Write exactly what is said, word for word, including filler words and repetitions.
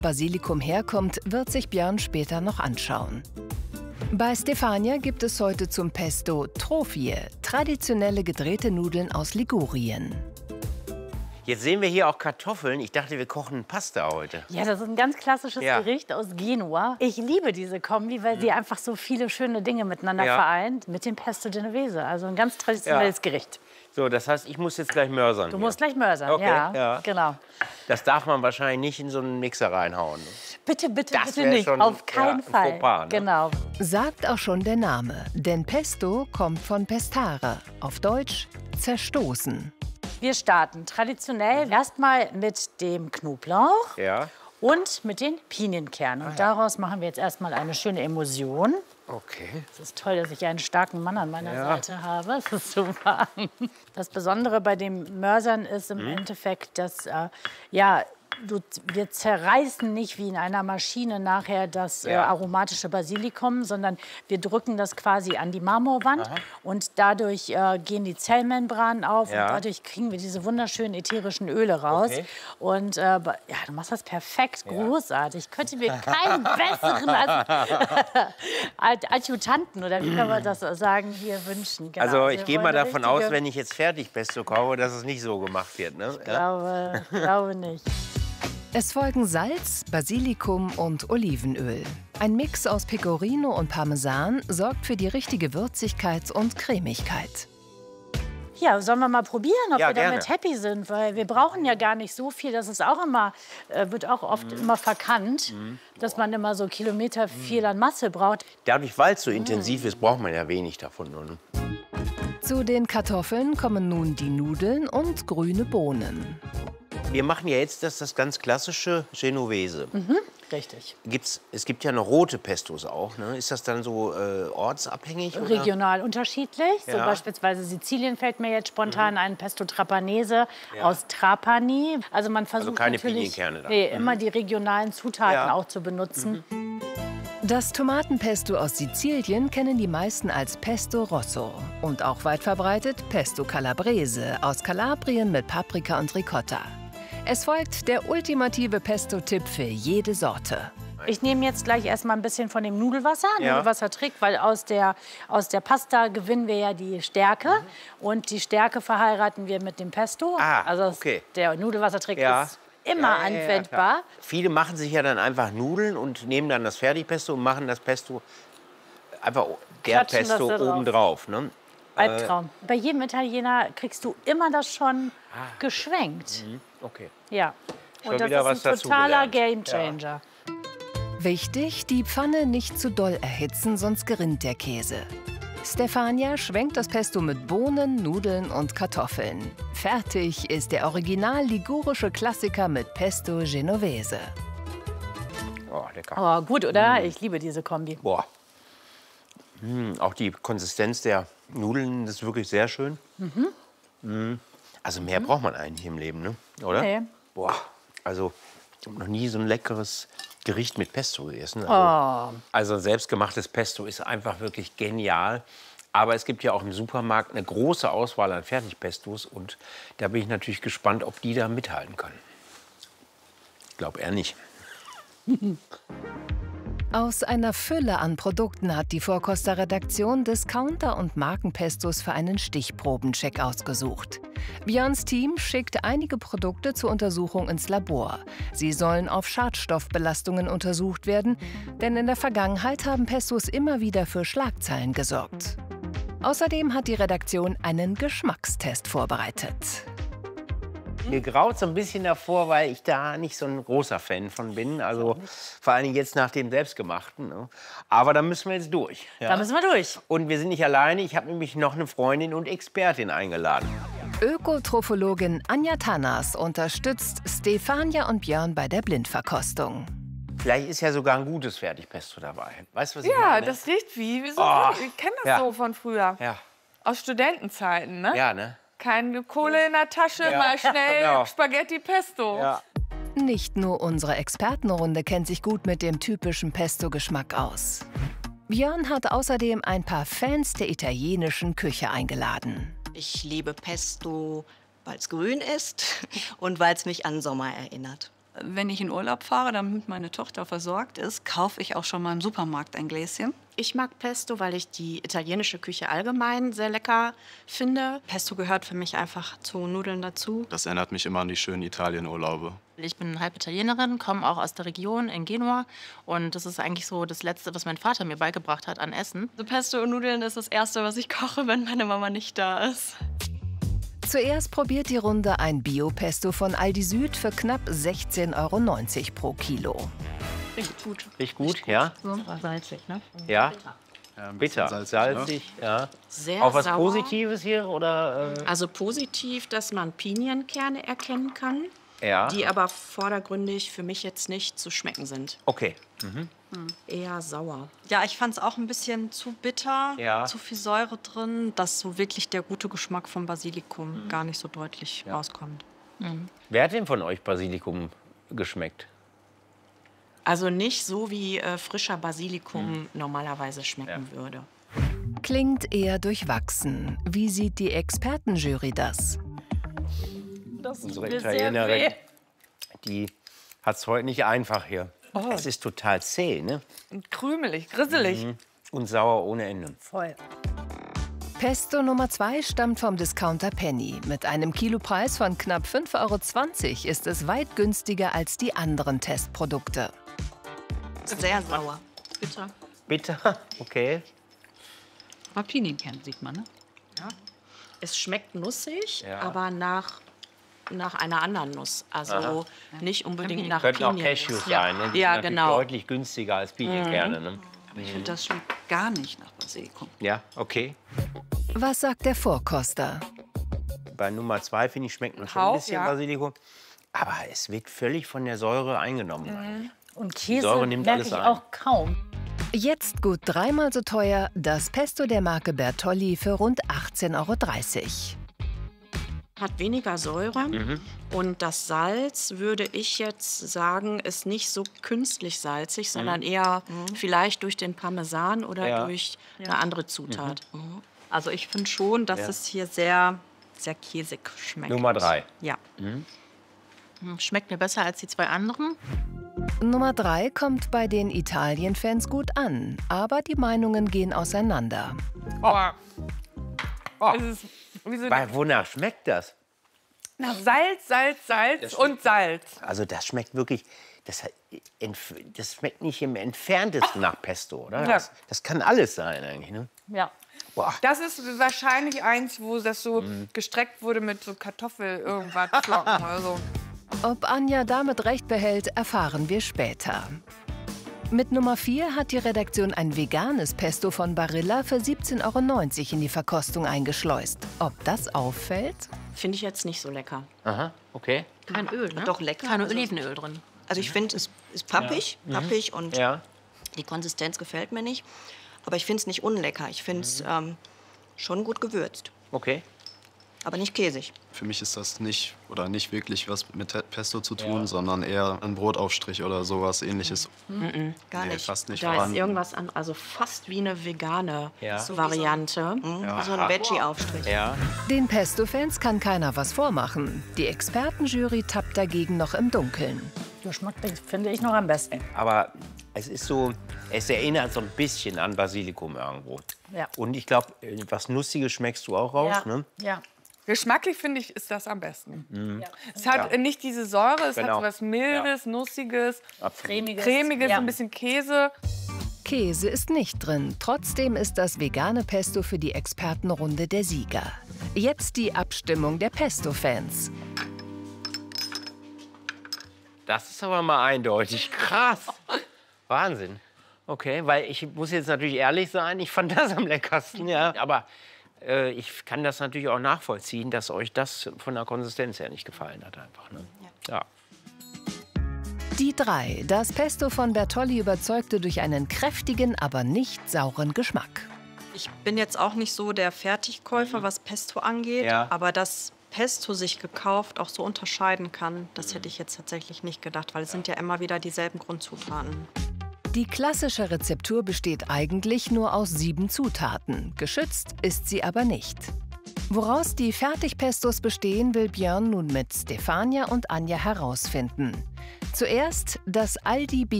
Basilikum herkommt, wird sich Björn später noch anschauen. Bei Stefania gibt es heute zum Pesto Trofie, traditionelle gedrehte Nudeln aus Ligurien. Jetzt sehen wir hier auch Kartoffeln. Ich dachte, wir kochen Pasta heute. Ja, das ist ein ganz klassisches Ja. Gericht aus Genua. Ich liebe diese Kombi, weil sie einfach so viele schöne Dinge miteinander Ja. vereint. Mit dem Pesto Genovese, also ein ganz traditionelles Ja. Gericht. So, das heißt, ich muss jetzt gleich mörsern. Du hier. musst gleich mörsern, Okay, ja, ja. genau. Das darf man wahrscheinlich nicht in so einen Mixer reinhauen. Bitte, bitte, Das bitte wär nicht, schon, auf keinen ja, ein Fall. Fauxpas, ne? Genau. Sagt auch schon der Name, denn Pesto kommt von pestare, auf Deutsch zerstoßen. Wir starten traditionell erstmal mit dem Knoblauch Ja. und mit den Pinienkernen. Und daraus machen wir jetzt erstmal eine schöne Emulsion. Okay. Es ist toll, dass ich einen starken Mann an meiner Ja. Seite habe. Das ist super. Das Besondere bei dem Mörsern ist im Mhm. Endeffekt, dass äh, ja, du, wir zerreißen nicht wie in einer Maschine nachher das äh, Ja. aromatische Basilikum, sondern wir drücken das quasi an die Marmorwand. Aha. Und dadurch äh, gehen die Zellmembranen auf Ja. und dadurch kriegen wir diese wunderschönen ätherischen Öle raus. Okay. Und äh, ja, du machst das perfekt, großartig. Ich könnte mir keinen besseren Ad- Adjutanten, oder wie kann man das sagen, hier wünschen. Genau. Also ich Wir gehe mal wollen eine davon aus, richtige- wenn ich jetzt Fertigpesto kaufe, dass es nicht so gemacht wird. Ne? Ich glaube, glaube nicht. Es folgen Salz, Basilikum und Olivenöl. Ein Mix aus Pecorino und Parmesan sorgt für die richtige Würzigkeit und Cremigkeit. Ja, sollen wir mal probieren, ob Ja, wir damit gerne. happy sind? Weil wir brauchen ja gar nicht so viel. Das ist auch immer, äh, wird auch oft Mhm. immer verkannt, dass man immer so Kilometer viel an Masse braucht. Dadurch, weil es so intensiv ist, braucht man ja wenig davon. Ne? Zu den Kartoffeln kommen nun die Nudeln und grüne Bohnen. Wir machen ja jetzt das, das ganz klassische Genovese. Richtig. Gibt's, es gibt ja noch rote Pestos auch. Ne? Ist das dann so äh, ortsabhängig? Oder? Regional unterschiedlich. So Ja. beispielsweise Sizilien fällt mir jetzt spontan ein Pesto Trapanese Ja. aus Trapani. Also man versucht keine natürlich Pinienkerne dann. nee, immer die regionalen Zutaten Ja. auch zu benutzen. Das Tomatenpesto aus Sizilien kennen die meisten als Pesto Rosso und auch weit verbreitet Pesto Calabrese aus Kalabrien mit Paprika und Ricotta. Es folgt der ultimative Pesto-Tipp für jede Sorte. Ich nehme jetzt gleich erstmal ein bisschen von dem Nudelwasser, Ja. Nudelwassertrick, weil aus der, aus der Pasta gewinnen wir ja die Stärke. Und die Stärke verheiraten wir mit dem Pesto. Ah, also das- okay. der Nudelwassertrick Ja. ist immer Ja, ja, ja, anwendbar. klar. Viele machen sich ja dann einfach Nudeln und nehmen dann das Fertigpesto und machen das Pesto einfach der Klatschen das Pesto da drauf. obendrauf. Ne? Albtraum. Bei jedem Italiener kriegst du immer das schon Ah. geschwenkt. Mhm. Okay. Ja. Schon Und das wieder ist was ein totaler dazugelernt. Gamechanger. Wichtig, die Pfanne nicht zu doll erhitzen, sonst gerinnt der Käse. Stefania schwenkt das Pesto mit Bohnen, Nudeln und Kartoffeln. Fertig ist der original ligurische Klassiker mit Pesto Genovese. Oh, lecker. Oh, gut, oder? Ich liebe diese Kombi. Boah. Mm, auch die Konsistenz der Nudeln ist wirklich sehr schön. Mm. Also mehr braucht man eigentlich im Leben, ne? Oder? Nee. Boah. Also ich habe noch nie so ein leckeres Gericht mit Pesto gegessen. Also, Oh. also selbstgemachtes Pesto ist einfach wirklich genial. Aber es gibt ja auch im Supermarkt eine große Auswahl an Fertigpestos. Und da bin ich natürlich gespannt, ob die da mithalten können. Ich glaube eher nicht. Aus einer Fülle an Produkten hat die Vorkoster-Redaktion Discounter- und Markenpestos für einen Stichprobencheck ausgesucht. Björns Team schickt einige Produkte zur Untersuchung ins Labor. Sie sollen auf Schadstoffbelastungen untersucht werden, denn in der Vergangenheit haben Pestos immer wieder für Schlagzeilen gesorgt. Außerdem hat die Redaktion einen Geschmackstest vorbereitet. Mir graut so ein bisschen davor, weil ich da nicht so ein großer Fan von bin. Also vor allem jetzt nach dem Selbstgemachten. Ne? Aber da müssen wir jetzt durch. Ja? Da müssen wir durch. Und wir sind nicht alleine. Ich habe nämlich noch eine Freundin und Expertin eingeladen. Ökotrophologin Anja Tannas unterstützt Stefania und Björn bei der Blindverkostung. Vielleicht ist ja sogar ein gutes Fertigpesto dabei. Weißt du, was ich Ja, meine? das riecht wie, wie so. Oh, Ich kenne das ja. so von früher. Ja, Aus Studentenzeiten, ne? ja, ne? Keine Kohle in der Tasche, Ja. mal schnell Genau. Spaghetti Pesto. Ja. Nicht nur unsere Expertenrunde kennt sich gut mit dem typischen Pesto-Geschmack aus. Björn hat außerdem ein paar Fans der italienischen Küche eingeladen. Ich liebe Pesto, weil es grün ist und weil es mich an Sommer erinnert. Wenn ich in Urlaub fahre, damit meine Tochter versorgt ist, kaufe ich auch schon mal im Supermarkt ein Gläschen. Ich mag Pesto, weil ich die italienische Küche allgemein sehr lecker finde. Pesto gehört für mich einfach zu Nudeln dazu. Das erinnert mich immer an die schönen Italienurlaube. Ich bin halb Italienerin, komme auch aus der Region in Genua. Und das ist eigentlich so das Letzte, was mein Vater mir beigebracht hat an Essen. So Pesto und Nudeln ist das Erste, was ich koche, wenn meine Mama nicht da ist. Zuerst probiert die Runde ein Bio-Pesto von Aldi Süd für knapp sechzehn Euro neunzig pro Kilo. Riecht gut. Riecht gut, ja? So, salzig, ne? Ja. Ja, ein Bitter, bisschen salzig, ne? ja. Sehr Auch was sauer. Positives hier, oder? Äh? Also positiv, dass man Pinienkerne erkennen kann, Ja. die aber vordergründig für mich jetzt nicht zu schmecken sind. Okay. Mhm. Eher sauer. Ja, ich fand es auch ein bisschen zu bitter, Ja. zu viel Säure drin, dass so wirklich der gute Geschmack vom Basilikum gar nicht so deutlich Ja. rauskommt. Wer hat denn von euch Basilikum geschmeckt? Also nicht so, wie äh, frischer Basilikum normalerweise schmecken würde. Klingt eher durchwachsen. Wie sieht die Expertenjury das? Unsere Italienerin, die hat es heute nicht einfach hier. Es ist total zäh, ne? Und krümelig, grisselig. Und sauer ohne Ende. Voll. Pesto Nummer zwei stammt vom Discounter Penny. Mit einem Kilopreis von knapp fünf Euro zwanzig ist es weit günstiger als die anderen Testprodukte. Sehr sauer. Bitter. Bitter, okay. Aber Pinienkerne sieht man, ne? Es schmeckt nussig, Ja. aber nach, nach einer anderen Nuss. Also nicht unbedingt nach Könnten auch Pinien. Cashews Ja. sein, ne? Die Ja, sind natürlich genau. deutlich günstiger als Pinienkerne, ne? Ich finde, das schmeckt gar nicht nach Basilikum. Ja, okay. Was sagt der Vorkoster? Bei Nummer zwei, finde ich, schmeckt man schon Hauch, ein bisschen ja. Basilikum. Aber es wird völlig von der Säure eingenommen. Und Käse Säure nimmt merke alles ich ein. auch kaum. Jetzt gut dreimal so teuer, das Pesto der Marke Bertolli für rund achtzehn Euro dreißig. Hat weniger Säure. Mhm. Und das Salz, würde ich jetzt sagen, ist nicht so künstlich salzig, sondern eher vielleicht durch den Parmesan oder Mhm. Ja. durch eine andere Zutat. Also ich finde schon, dass Ja. es hier sehr, sehr käsig schmeckt. Nummer drei. Ja. Hm, Schmeckt mir besser als die zwei anderen. Nummer drei kommt bei den Italien-Fans gut an, aber die Meinungen gehen auseinander. Oh. Oh. Es ist wie so Bei, wonach schmeckt das? nach Salz, Salz, Salz und Salz. Also das schmeckt wirklich, das, entf- das schmeckt nicht im Entferntesten nach Pesto, oder? Ja. Das, das kann alles sein eigentlich, ne? Ja. Boah. Das ist wahrscheinlich eins, wo das so gestreckt wurde mit so Kartoffel, irgendwas, Flocken oder so. Ob Anja damit recht behält, erfahren wir später. Mit Nummer vier hat die Redaktion ein veganes Pesto von Barilla für siebzehn Euro neunzig in die Verkostung eingeschleust. Ob das auffällt? Finde ich jetzt nicht so lecker. Aha, okay. Kein Öl, ne? Doch lecker. Kein Also- Olivenöl drin. Also ich finde, es ist pappig, pappig und Ja. die Konsistenz gefällt mir nicht. Aber ich finde es nicht unlecker. Ich finde es ähm, schon gut gewürzt, Okay. aber nicht käsig. Für mich ist das nicht oder nicht wirklich was mit Pesto zu tun, sondern eher ein Brotaufstrich oder sowas Ähnliches. Gar Nee, nicht. fast nicht Da ist vorhanden. irgendwas an, also fast wie eine vegane Ja. Variante. Mhm. So ein Veggie-Aufstrich. Ja. Den Pesto-Fans kann keiner was vormachen. Die Expertenjury tappt dagegen noch im Dunkeln. Geschmack finde ich noch am besten. Aber es ist so, es erinnert so ein bisschen an Basilikum irgendwo. Ja. Und ich glaube, was Nussiges schmeckst du auch raus, Ja. ne? Ja. Geschmacklich finde ich, ist das am besten. Es hat äh, nicht diese Säure, es Genau. hat so was Mildes, Nussiges, Cremiges. Cremiges, Ja. ein bisschen Käse. Käse ist nicht drin. Trotzdem ist das vegane Pesto für die Expertenrunde der Sieger. Jetzt die Abstimmung der Pesto-Fans. Das ist aber mal eindeutig krass. Wahnsinn. Okay, weil ich muss jetzt natürlich ehrlich sein, ich fand das am leckersten, ja. Aber äh, ich kann das natürlich auch nachvollziehen, dass euch das von der Konsistenz her nicht gefallen hat einfach. Ne? Ja. Die drei. Das Pesto von Bertolli überzeugte durch einen kräftigen, aber nicht sauren Geschmack. Ich bin jetzt auch nicht so der Fertigkäufer, was Pesto angeht. Ja. Aber dass Pesto sich gekauft auch so unterscheiden kann, das hätte ich jetzt tatsächlich nicht gedacht. Weil es sind ja immer wieder dieselben Grundzutaten. Die klassische Rezeptur besteht eigentlich nur aus sieben Zutaten. Geschützt ist sie aber nicht. Woraus die Fertigpestos bestehen, will Björn nun mit Stefania und Anja herausfinden. Zuerst das Aldi